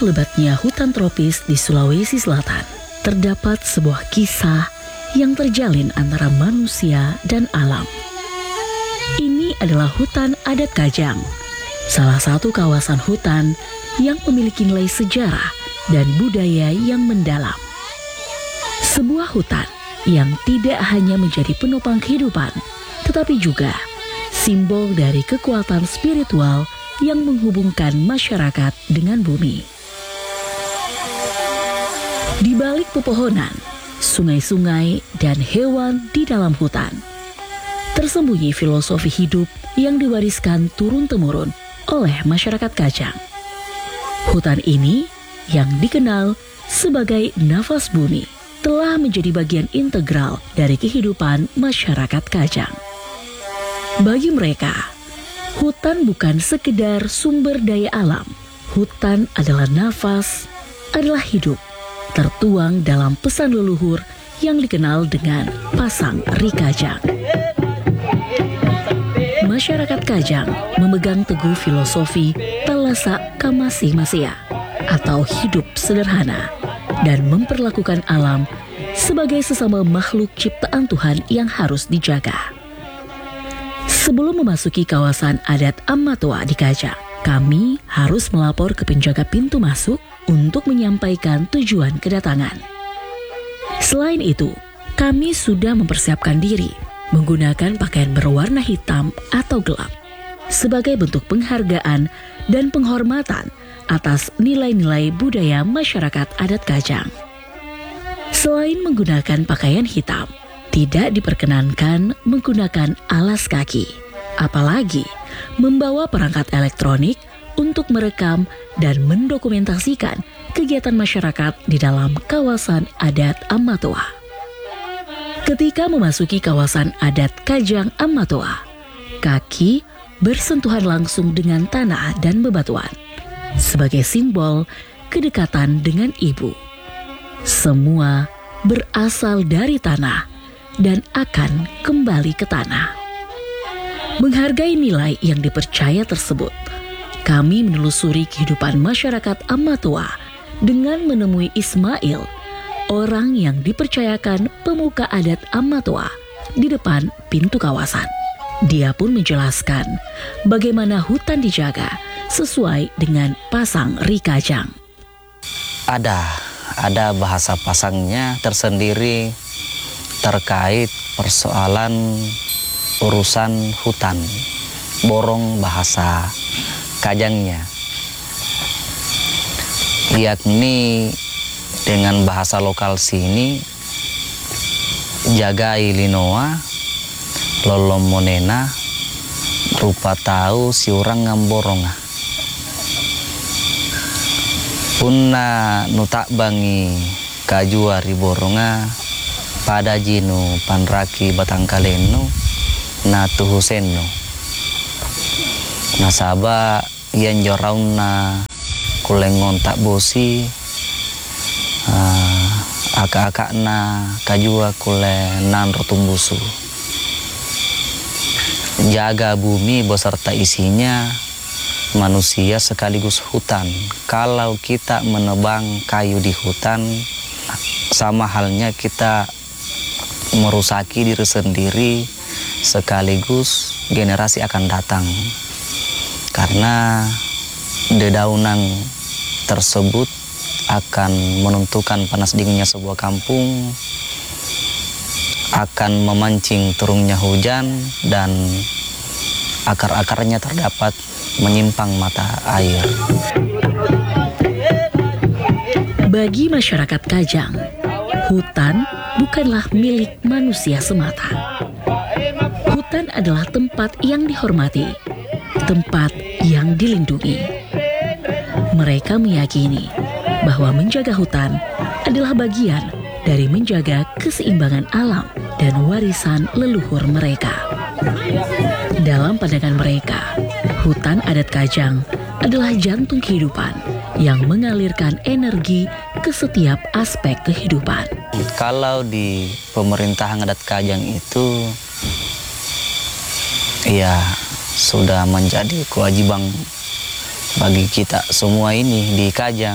lebatnya hutan tropis di Sulawesi Selatan, terdapat sebuah kisah yang terjalin antara manusia dan alam. Ini adalah hutan adat Kajang, salah satu kawasan hutan yang memiliki nilai sejarah dan budaya yang mendalam. Sebuah hutan yang tidak hanya menjadi penopang kehidupan, tetapi juga simbol dari kekuatan spiritual yang menghubungkan masyarakat dengan bumi. Di balik pepohonan, sungai-sungai, dan hewan di dalam hutan, tersembunyi filosofi hidup yang diwariskan turun-temurun oleh masyarakat Kajang. Hutan ini yang dikenal sebagai nafas bumi telah menjadi bagian integral dari kehidupan masyarakat Kajang. Bagi mereka, hutan bukan sekedar sumber daya alam. Hutan adalah nafas, adalah hidup, tertuang dalam pesan leluhur yang dikenal dengan Pasang Ri Kajang. Masyarakat Kajang memegang teguh filosofi Talasa Kamasi Masea atau hidup sederhana dan memperlakukan alam sebagai sesama makhluk ciptaan Tuhan yang harus dijaga. Sebelum memasuki kawasan adat Amatoa di Kajang, kami harus melapor ke penjaga pintu masuk untuk menyampaikan tujuan kedatangan. Selain itu, kami sudah mempersiapkan diri menggunakan pakaian berwarna hitam atau gelap sebagai bentuk penghargaan dan penghormatan atas nilai-nilai budaya masyarakat adat Kajang. Selain menggunakan pakaian hitam, tidak diperkenankan menggunakan alas kaki, apalagi membawa perangkat elektronik untuk merekam dan mendokumentasikan kegiatan masyarakat di dalam kawasan adat Amatoa. Ketika memasuki kawasan adat Kajang Amatoa, kaki bersentuhan langsung dengan tanah dan bebatuan sebagai simbol kedekatan dengan ibu. Semua berasal dari tanah dan akan kembali ke tanah. Menghargai nilai yang dipercaya tersebut, kami menelusuri kehidupan masyarakat Amatoa dengan menemui Ismail, orang yang dipercayakan pemuka adat Amatoa di depan pintu kawasan. Dia pun menjelaskan bagaimana hutan dijaga sesuai dengan Pasang Ri Kajang. Ada bahasa pasangnya tersendiri terkait persoalan urusan hutan, borong bahasa Kajangnya, yakni dengan bahasa lokal sini jagai linoa lolom monena rupa tahu si orang ngamboronga punna nutak bangi kajua riboronga pada jinu panraki batang kaleno na tuhusenno nasaba yan jorauna kulengon tak bosi aka-aka na kajua kule nan rotumbusu. Jaga bumi beserta isinya manusia sekaligus hutan. Kalau kita menebang kayu di hutan, sama halnya kita merusaki diri sendiri sekaligus generasi akan datang. Karena dedaunan tersebut akan menentukan panas dinginnya sebuah kampung, akan memancing turunnya hujan, dan akar-akarnya terdapat menyimpang mata air. Bagi masyarakat Kajang, hutan bukanlah milik manusia semata. Hutan adalah tempat yang dihormati, tempat yang dilindungi. Mereka meyakini bahwa menjaga hutan adalah bagian dari menjaga keseimbangan alam dan warisan leluhur mereka. Dalam pandangan mereka, hutan adat Kajang adalah jantung kehidupan yang mengalirkan energi ke setiap aspek kehidupan. Kalau di pemerintahan adat Kajang itu, ya sudah menjadi kewajiban bagi kita semua ini di Kajang.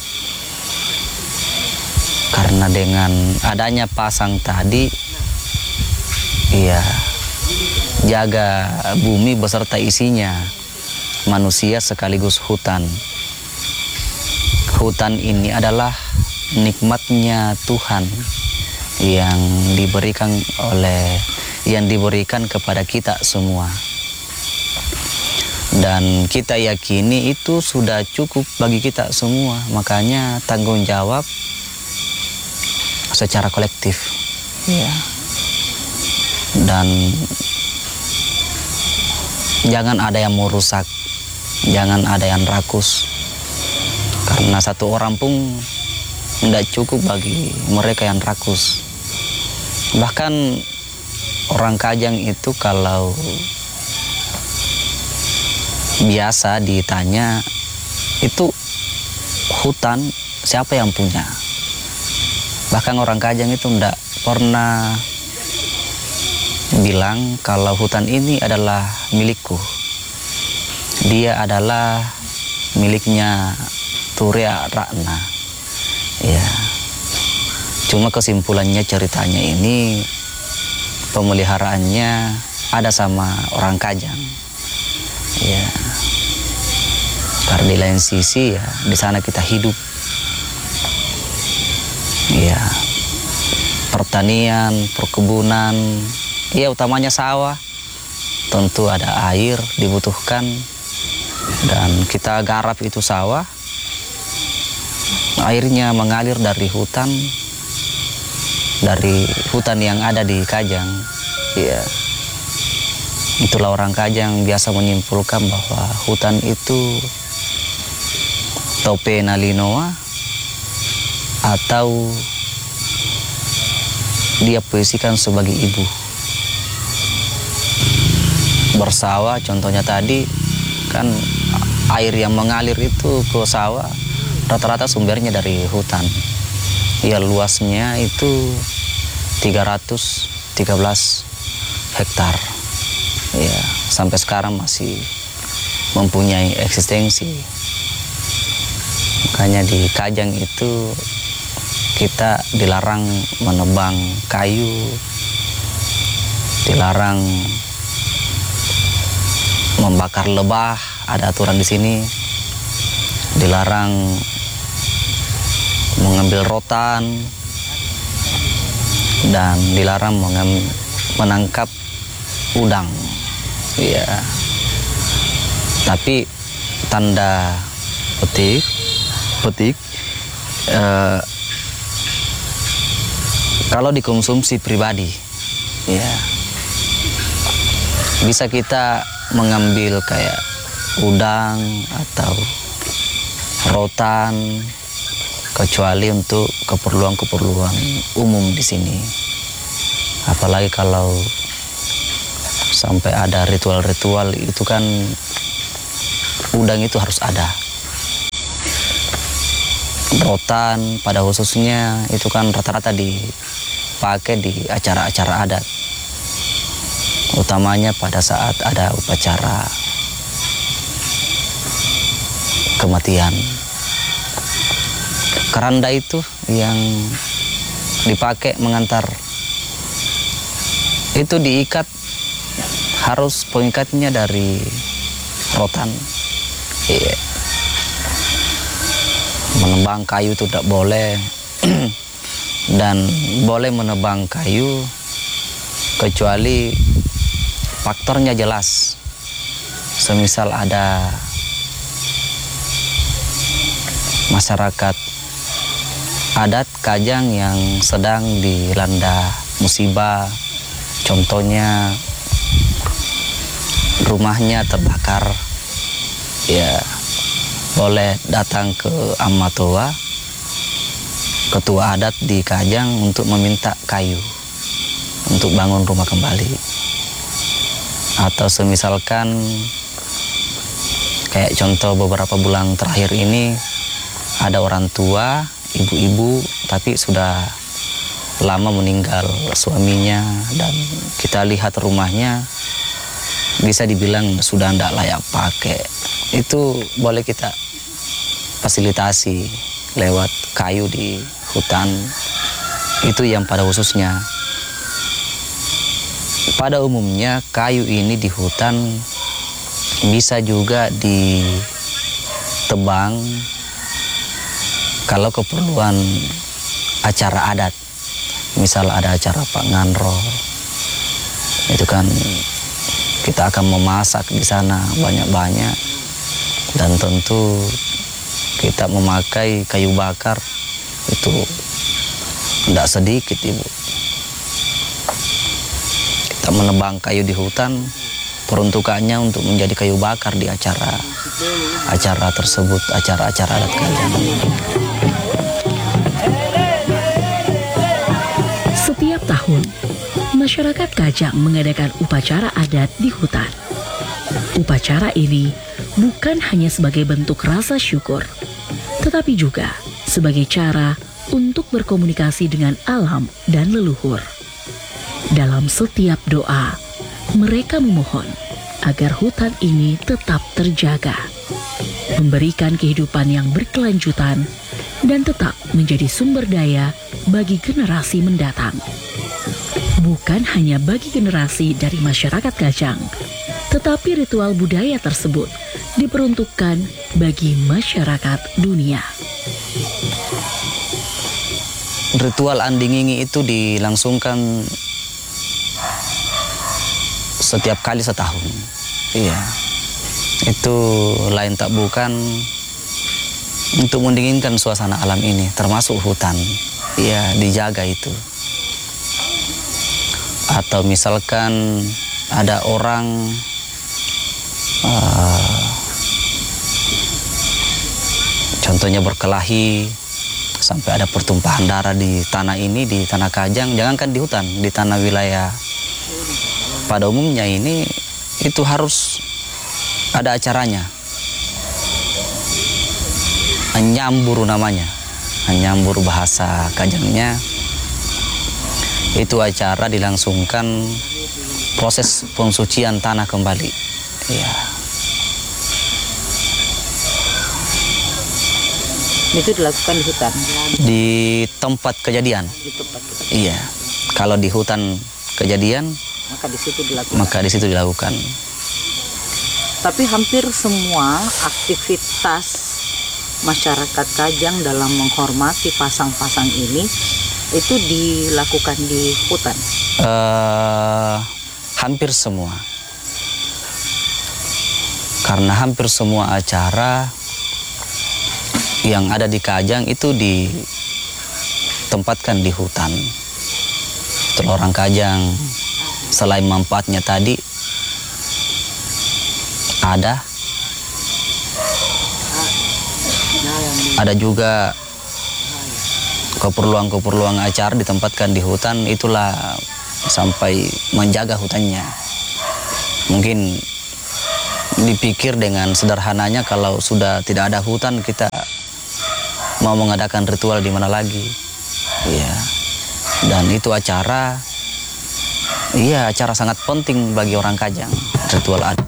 Karena dengan adanya pasang tadi, ya jaga bumi beserta isinya, manusia sekaligus hutan. Hutan ini adalah nikmatnya Tuhan yang diberikan kepada kita semua. Dan kita yakini itu sudah cukup bagi kita semua. Makanya tanggung jawab secara kolektif. Ya. Dan jangan ada yang mau rusak, jangan ada yang rakus. Karena satu orang pun tidak cukup bagi mereka yang rakus. Bahkan orang Kajang itu kalau biasa ditanya, itu hutan siapa yang punya? Bahkan orang Kajang itu tidak pernah bilang kalau hutan ini adalah milikku. Dia adalah miliknya Turia Ratna. Ya. Cuma kesimpulannya ceritanya ini pemeliharaannya ada sama orang Kajang. Ya. Karena di lain sisi ya di sana kita hidup. Ya. Pertanian, perkebunan, ya utamanya sawah. Tentu ada air dibutuhkan dan kita garap itu sawah. Airnya mengalir dari hutan yang ada di Kajang. Ya. Itulah orang Kajang biasa menyimpulkan bahwa hutan itu tope nalinoa atau dia posisikan sebagai ibu. Bersawah contohnya tadi kan air yang mengalir itu ke sawah rata-rata sumbernya dari hutan. Ya luasnya itu 313 hektar. Ya, sampai sekarang masih mempunyai eksistensi. Makanya di Kajang itu kita dilarang menebang kayu, dilarang membakar lebah, ada aturan di sini. Dilarang mengambil rotan dan dilarang menangkap udang. Ya. Tapi tanda petik kalau dikonsumsi pribadi, ya bisa kita mengambil kayak udang atau rotan, kecuali untuk keperluan umum di sini. Apalagi kalau sampai ada ritual-ritual itu kan udang itu harus ada. Rotan pada khususnya itu kan rata-rata dipakai di acara-acara adat. Utamanya pada saat ada upacara kematian. Keranda itu yang dipakai mengantar itu diikat, harus pengikatnya dari rotan. Iya. Menebang kayu itu tidak boleh dan boleh menebang kayu kecuali faktornya jelas. Semisal ada masyarakat adat Kajang yang sedang dilanda musibah, contohnya rumahnya terbakar, ya boleh datang ke Amatoa, ketua adat di Kajang, untuk meminta kayu untuk bangun rumah kembali. Atau semisalkan kayak contoh beberapa bulan terakhir ini ada orang tua, ibu-ibu, tapi sudah lama meninggal suaminya, dan kita lihat rumahnya bisa dibilang sudah tidak layak pakai, itu boleh kita fasilitasi lewat kayu di hutan. Itu yang pada khususnya. Pada umumnya kayu ini di hutan bisa juga ditebang kalau keperluan acara adat. Misal ada acara Pak Nganro, itu kan kita akan memasak di sana banyak-banyak, dan tentu kita memakai kayu bakar itu tidak sedikit, Ibu. Kita menebang kayu di hutan, peruntukannya untuk menjadi kayu bakar di acara tersebut, acara-acara adat Kajang. Setiap tahun, masyarakat Kajang mengadakan upacara adat di hutan. Upacara ini bukan hanya sebagai bentuk rasa syukur, tetapi juga sebagai cara untuk berkomunikasi dengan alam dan leluhur. Dalam setiap doa, mereka memohon agar hutan ini tetap terjaga, memberikan kehidupan yang berkelanjutan, dan tetap menjadi sumber daya bagi generasi mendatang. Bukan hanya bagi generasi dari masyarakat Kajang, tetapi ritual budaya tersebut diperuntukkan bagi masyarakat dunia. Ritual Andingingi itu dilangsungkan setiap kali setahun. Iya. Itu lain tak bukan untuk mendinginkan suasana alam ini, termasuk hutan. Iya, dijaga itu. Atau misalkan ada orang contohnya berkelahi sampai ada pertumpahan darah di tanah ini, di tanah Kajang, jangankan di hutan, di tanah wilayah pada umumnya ini, itu harus ada acaranya. Nyambur namanya, nyambur bahasa Kajangnya. Itu acara dilangsungkan proses pensucian tanah kembali. Iya. Itu dilakukan di hutan? Di tempat kejadian. Di tempat kejadian. Iya. Kalau di hutan kejadian, maka di situ dilakukan. Tapi hampir semua aktivitas masyarakat Kajang dalam menghormati pasang-pasang ini itu dilakukan di hutan? Hampir semua. Karena hampir semua acara yang ada di Kajang itu ditempatkan di hutan. Setelah orang Kajang, selain manfaatnya tadi, ada juga keperluan acara ditempatkan di hutan, itulah sampai menjaga hutannya. Mungkin dipikir dengan sederhananya kalau sudah tidak ada hutan, kita mau mengadakan ritual di mana lagi. Iya. Dan itu acara sangat penting bagi orang Kajang, ritual adat.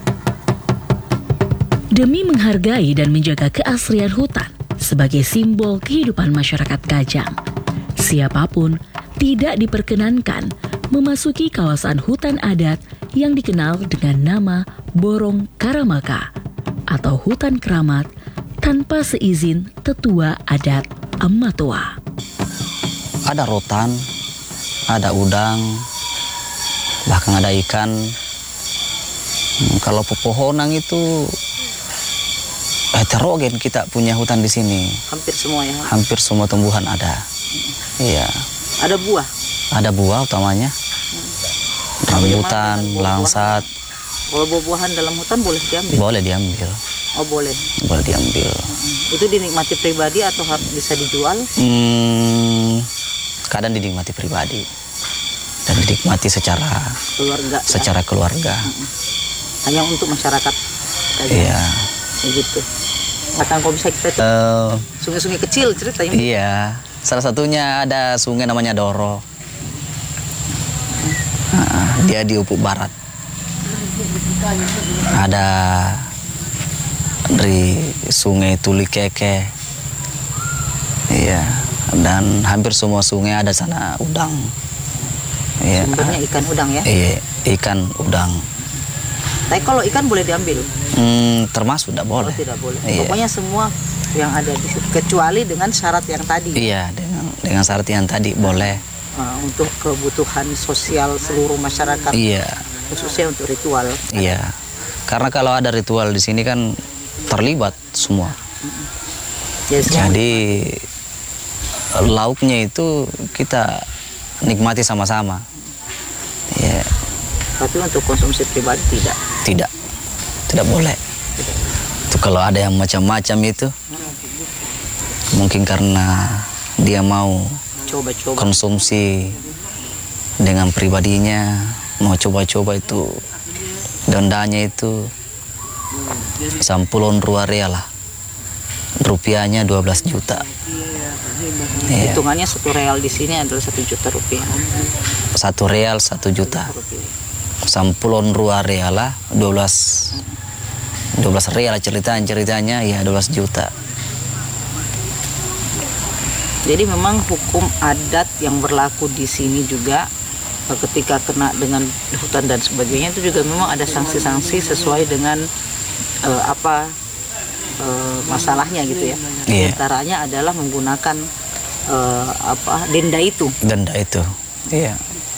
Demi menghargai dan menjaga keasrian hutan sebagai simbol kehidupan masyarakat Kajang, siapapun tidak diperkenankan memasuki kawasan hutan adat yang dikenal dengan nama Borong Karamaka atau hutan keramat tanpa seizin tetua adat Ammatoa. Ada rotan, ada udang, bahkan ada ikan. Kalau pepohonan itu heterogen, kita punya hutan di sini. Hampir semua ya? Hampir semua tumbuhan ada. Iya. Ada buah? Ada buah utamanya. Rambutan, langsat. Kalau buah-buahan dalam hutan boleh diambil? Boleh diambil. Oh boleh? Boleh diambil. Itu dinikmati pribadi atau bisa dijual? Kadang dinikmati pribadi. Dan dinikmati secara keluarga. Hanya untuk masyarakat Kajang? Iya. Begitu. Akan kok bisa kita sungai-sungai kecil ceritanya? Iya. Salah satunya ada sungai namanya Doro. Dia di Upuk Barat. Ada dari sungai Tulikeke. Iya, dan hampir semua sungai ada sana udang. Iya. Sumbernya ikan udang ya? Iya, ikan udang. Tapi kalau ikan boleh diambil? Termasuk tidak boleh. Oh, tidak boleh. Iya. Pokoknya semua yang ada di situ, kecuali dengan syarat yang tadi. Iya, dengan syarat yang tadi boleh. Untuk kebutuhan sosial seluruh masyarakat. Iya. Khususnya untuk ritual. Iya. Karena kalau ada ritual di sini kan terlibat semua. Jadi lauknya itu kita nikmati sama-sama. Ya. Tapi untuk konsumsi pribadi tidak. Tidak boleh. Itu kalau ada yang macam-macam itu, mungkin karena dia mau coba-coba konsumsi dengan pribadinya, mau coba-coba itu dendanya itu 10 real lah. Rupiahnya 12 juta. Iya. Hitungannya 1 real di sini adalah 1 juta rupiah. 1 real 1 juta. 10 real lah 12 real ceritanya ya 12 juta. Jadi memang hukum adat yang berlaku di sini juga ketika kena dengan hutan dan sebagainya itu juga memang ada sanksi-sanksi sesuai dengan masalahnya gitu ya. Di antaranya adalah menggunakan denda itu. Iya.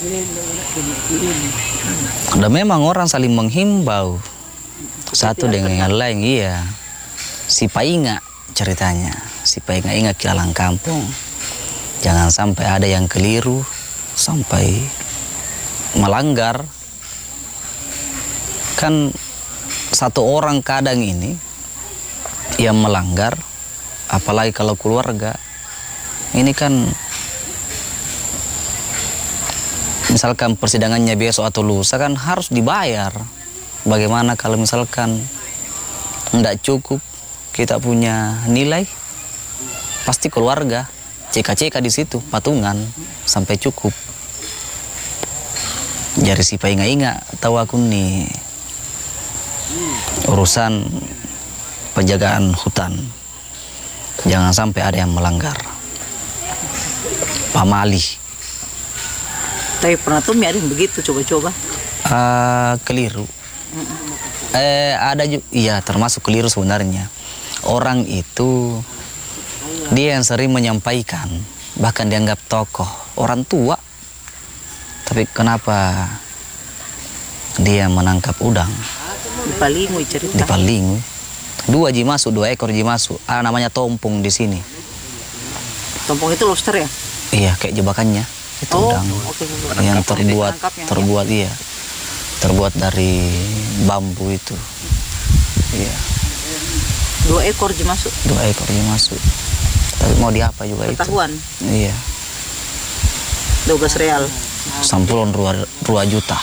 Dan memang orang saling menghimbau satu dengan yang lain. Iya. Si Painga ceritanya, si Painga kilalang kampung. Jangan sampai ada yang keliru sampai melanggar. Kan satu orang kadang ini yang melanggar, apalagi kalau keluarga, ini kan misalkan persidangannya besok atau lusa kan harus dibayar. Bagaimana kalau misalkan tidak cukup kita punya nilai, pasti keluarga ceka-ceka di situ, patungan sampai cukup. Jadi si Painga tahu aku nih urusan penjagaan hutan, jangan sampai ada yang melanggar. Pamali. Tapi pernah tuh ada yang begitu coba-coba? Keliru. Ada juga, iya termasuk keliru sebenarnya. Orang itu dia yang sering menyampaikan, bahkan dianggap tokoh, orang tua. Tapi kenapa dia menangkap udang? Dipalingu cerita. Dipalingu. 2 ekor ji masuk. Namanya tompong di sini. Tompong itu lobster ya? Iya, kayak jebakannya. Itu udang. Okay. Yang terbuat iya. Terbuat dari bambu itu. Iya. 2 ekor ji masuk. 2 ekor ji masuk. Tapi mau diapa juga ketahuan. Itu. Iya. 12 real. 10 juta.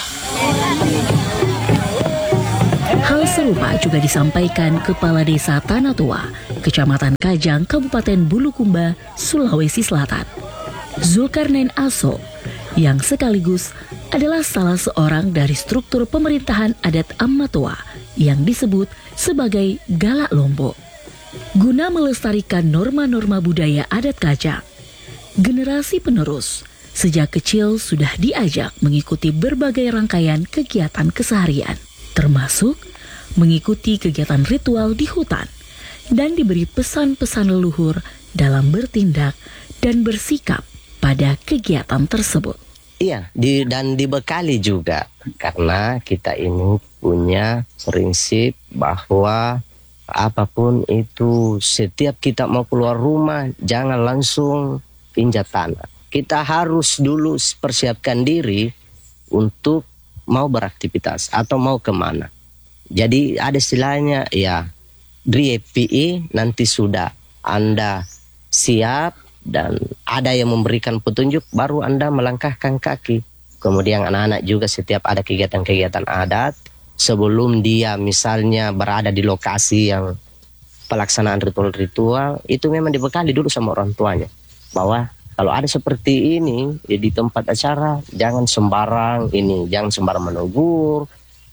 Hal serupa juga disampaikan Kepala Desa Tanah Tua, Kecamatan Kajang, Kabupaten Bulukumba, Sulawesi Selatan, Zulkarnain Aso, yang sekaligus adalah salah seorang dari struktur pemerintahan adat Amatoa yang disebut sebagai Galak Lombok. Guna melestarikan norma-norma budaya adat Kajang, generasi penerus sejak kecil sudah diajak mengikuti berbagai rangkaian kegiatan keseharian, termasuk mengikuti kegiatan ritual di hutan dan diberi pesan-pesan leluhur dalam bertindak dan bersikap pada kegiatan tersebut. Iya, dan dibekali juga karena kita ini punya prinsip bahwa apapun itu setiap kita mau keluar rumah jangan langsung injak tanah. Kita harus dulu persiapkan diri untuk mau beraktivitas atau mau kemana. Jadi ada istilahnya ya, DRPI nanti sudah Anda siap dan ada yang memberikan petunjuk baru Anda melangkahkan kaki. Kemudian anak-anak juga setiap ada kegiatan-kegiatan adat sebelum dia misalnya berada di lokasi yang pelaksanaan ritual-ritual itu memang dibekali dulu sama orang tuanya bahwa kalau ada seperti ini ya di tempat acara jangan sembarang menegur,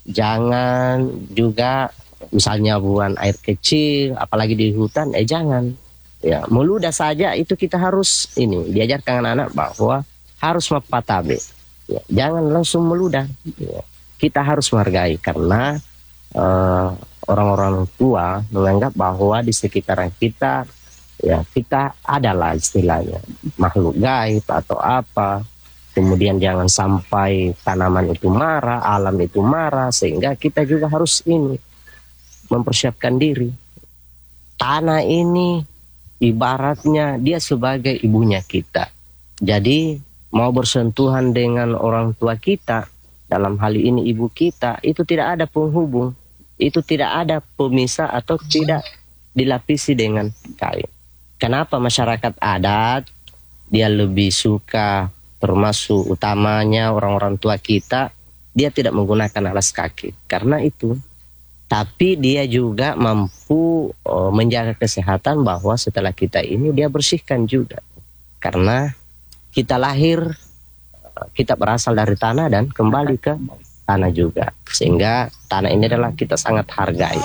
jangan juga misalnya buang air kecil, apalagi di hutan, jangan. Ya, meludah saja itu kita harus diajarkan anak-anak bahwa harus mapatabe. Ya, jangan langsung meludah. Ya, kita harus menghargai karena orang-orang tua menganggap bahwa di sekitaran kita, ya kita adalah istilahnya makhluk gaib atau apa. Kemudian jangan sampai tanaman itu marah, alam itu marah, sehingga kita juga harus mempersiapkan diri. Tanah ini ibaratnya dia sebagai ibunya kita. Jadi mau bersentuhan dengan orang tua kita, dalam hal ini ibu kita, itu tidak ada penghubung, itu tidak ada pemisah atau tidak dilapisi dengan kain. Kenapa masyarakat adat dia lebih suka, termasuk utamanya orang-orang tua kita, dia tidak menggunakan alas kaki karena itu. Tapi dia juga mampu menjaga kesehatan bahwa setelah kita dia bersihkan juga. Karena kita lahir, kita berasal dari tanah dan kembali ke tanah juga. Sehingga tanah ini adalah kita sangat hargai.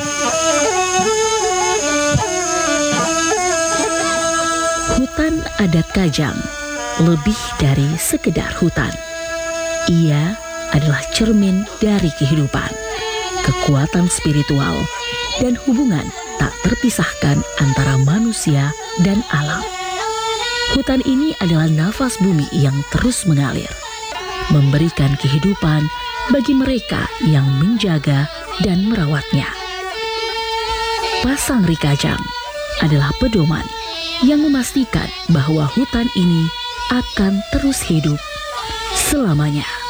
Hutan adat Kajang lebih dari sekedar hutan. Ia adalah cermin dari kehidupan, kekuatan spiritual, dan hubungan tak terpisahkan antara manusia dan alam. Hutan ini adalah nafas bumi yang terus mengalir, memberikan kehidupan bagi mereka yang menjaga dan merawatnya. Pasang Rikajang adalah pedoman yang memastikan bahwa hutan ini akan terus hidup selamanya.